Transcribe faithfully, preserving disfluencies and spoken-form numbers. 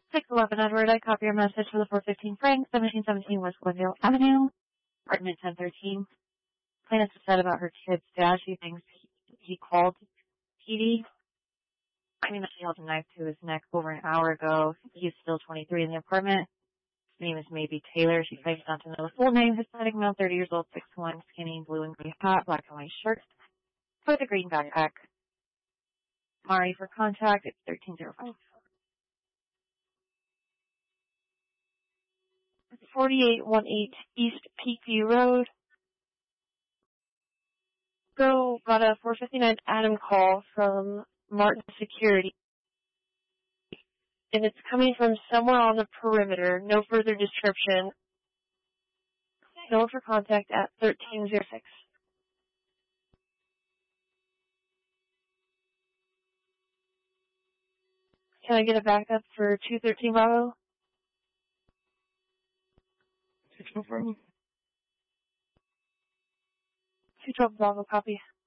six eleven Edward, I copy your message for the four fifteen Frank, seventeen seventeen West Woodville Avenue, apartment ten thirteen. Plaintiff said about her kid's dad. She thinks he, he called P D. I mean, she held a knife to his neck over an hour ago. He's still twenty-three in the apartment. His name is Maybe Taylor. She claims not to know the full name. Hispanic male, thirty years old, six one, skinny, blue and gray hat, black and white shirt, with a green backpack. Mari for contact, it's thirteen oh five. forty-eight eighteen East Peakview Road. So, got a four fifty-nine Adam call from Martin Security. And it's coming from somewhere on the perimeter. No further description. No for contact at thirteen oh six. Can I get a backup for two thirteen Bravo? two twelve Bravo, copy.